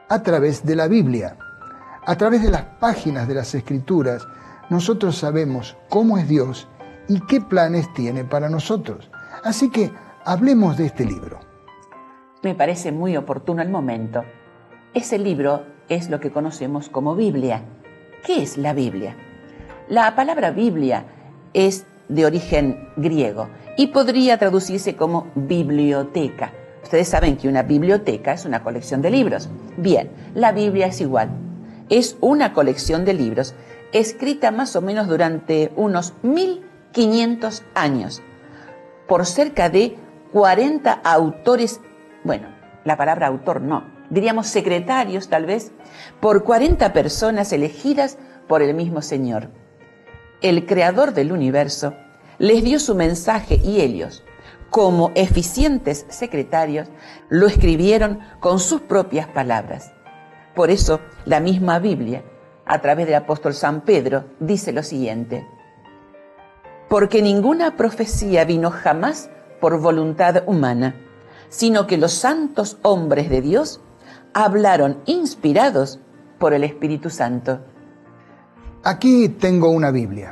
a través de la Biblia. A través de las páginas de las Escrituras, nosotros sabemos cómo es Dios y qué planes tiene para nosotros. Así que hablemos de este libro. Me parece muy oportuno el momento. Ese libro es lo que conocemos como Biblia. ¿Qué es la Biblia? La palabra Biblia es de origen griego y podría traducirse como biblioteca. Ustedes saben que una biblioteca es una colección de libros. Bien, la Biblia es igual. Es una colección de libros escrita más o menos durante unos 1500 años por cerca de 40 autores, bueno, la palabra autor no, diríamos secretarios tal vez, por 40 personas elegidas por el mismo Señor. El creador del universo les dio su mensaje y ellos, como eficientes secretarios, lo escribieron con sus propias palabras. Por eso, la misma Biblia, a través del apóstol San Pedro, dice lo siguiente: porque ninguna profecía vino jamás por voluntad humana, sino que los santos hombres de Dios hablaron inspirados por el Espíritu Santo. Aquí tengo una Biblia.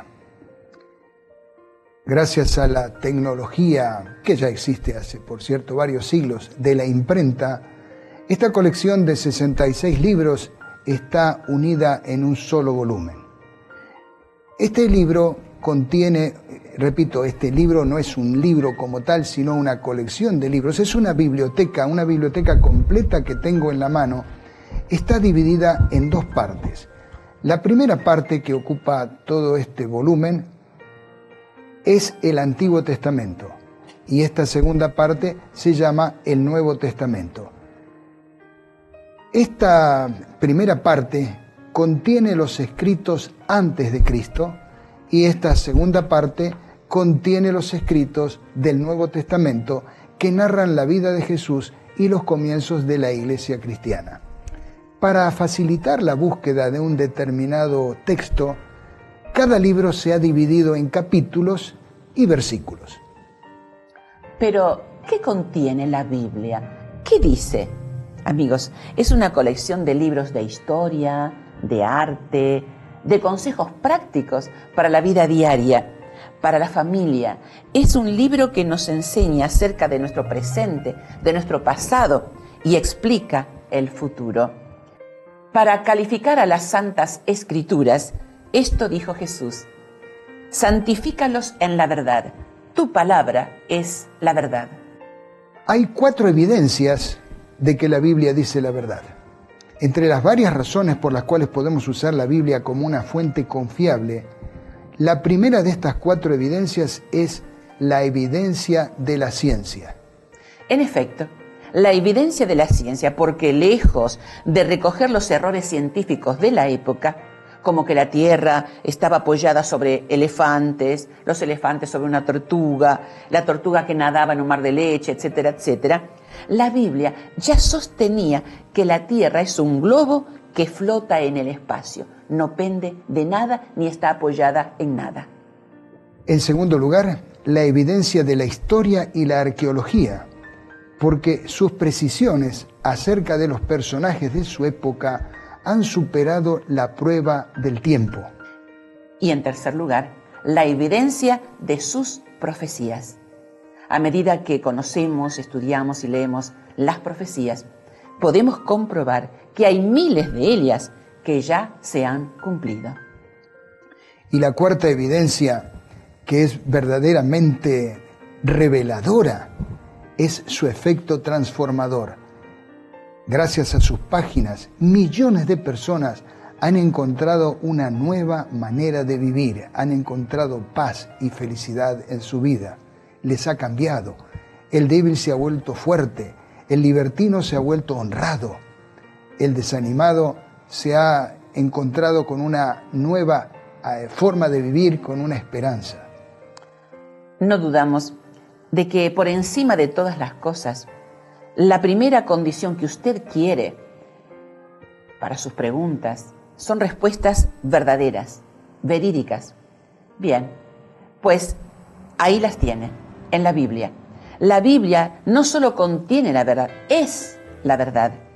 Gracias a la tecnología que ya existe hace, por cierto, varios siglos, de la imprenta, esta colección de 66 libros está unida en un solo volumen. Este libro contiene, repito, este libro no es un libro como tal, sino una colección de libros. Es una biblioteca completa que tengo en la mano. Está dividida en dos partes. La primera parte, que ocupa todo este volumen, es el Antiguo Testamento, y esta segunda parte se llama el Nuevo Testamento. Esta primera parte contiene los escritos antes de Cristo y esta segunda parte contiene los escritos del Nuevo Testamento que narran la vida de Jesús y los comienzos de la Iglesia cristiana. Para facilitar la búsqueda de un determinado texto, cada libro se ha dividido en capítulos y versículos. Pero, ¿qué contiene la Biblia? ¿Qué dice? Amigos, es una colección de libros de historia, de arte, de consejos prácticos para la vida diaria, para la familia. Es un libro que nos enseña acerca de nuestro presente, de nuestro pasado y explica el futuro. Para calificar a las Santas Escrituras, esto dijo Jesús: santifícalos en la verdad. Tu palabra es la verdad. Hay 4 evidencias de que la Biblia dice la verdad. Entre las varias razones por las cuales podemos usar la Biblia como una fuente confiable, la primera de estas 4 evidencias es la evidencia de la ciencia. En efecto, la evidencia de la ciencia, porque lejos de recoger los errores científicos de la época, como que la Tierra estaba apoyada sobre elefantes, los elefantes sobre una tortuga, la tortuga que nadaba en un mar de leche, etcétera, etcétera, la Biblia ya sostenía que la Tierra es un globo que flota en el espacio, no pende de nada ni está apoyada en nada. En segundo lugar, la evidencia de la historia y la arqueología, porque sus precisiones acerca de los personajes de su época han superado la prueba del tiempo. Y en tercer lugar, la evidencia de sus profecías. A medida que conocemos, estudiamos y leemos las profecías, podemos comprobar que hay miles de ellas que ya se han cumplido. Y la cuarta evidencia, que es verdaderamente reveladora, es su efecto transformador. Gracias a sus páginas, millones de personas han encontrado una nueva manera de vivir, han encontrado paz y felicidad en su vida. Les ha cambiado. El débil se ha vuelto fuerte, el libertino se ha vuelto honrado, el desanimado se ha encontrado con una nueva forma de vivir, con una esperanza. No dudamos de que por encima de todas las cosas, la primera condición que usted quiere para sus preguntas son respuestas verdaderas, verídicas. Bien, pues ahí las tiene, en la Biblia. La Biblia no solo contiene la verdad, es la verdad.